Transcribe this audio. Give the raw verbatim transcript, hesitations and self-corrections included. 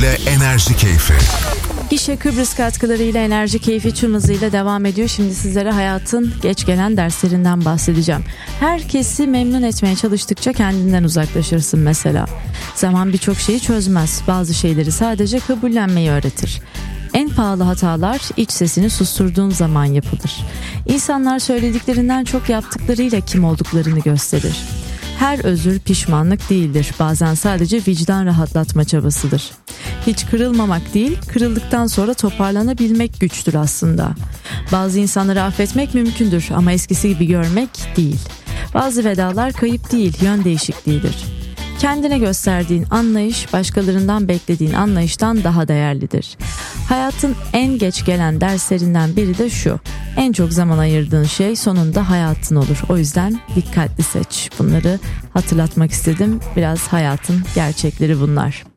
katkılarıyla Enerji Keyfi. Gişe Kıbrıs katkılarıyla Enerji Keyfi tüm hızıyla devam ediyor. Şimdi sizlere hayatın geç gelen derslerinden bahsedeceğim. Herkesi memnun etmeye çalıştıkça kendinden uzaklaşırsın mesela. Zaman birçok şeyi çözmez. Bazı şeyleri sadece kabullenmeyi öğretir. En pahalı hatalar iç sesini susturduğun zaman yapılır. İnsanlar söylediklerinden çok yaptıklarıyla kim olduklarını gösterir. Her özür pişmanlık değildir. Bazen sadece vicdan rahatlatma çabasıdır. Hiç kırılmamak değil, kırıldıktan sonra toparlanabilmek güçtür aslında. Bazı insanları affetmek mümkündür ama eskisi gibi görmek değil. Bazı vedalar kayıp değil, yön değişikliğidir. Kendine gösterdiğin anlayış başkalarından beklediğin anlayıştan daha değerlidir. Hayatın en geç gelen derslerinden biri de şu: en çok zaman ayırdığın şey sonunda hayatın olur. O yüzden dikkatli seç. Bunları hatırlatmak istedim. Biraz hayatın gerçekleri bunlar.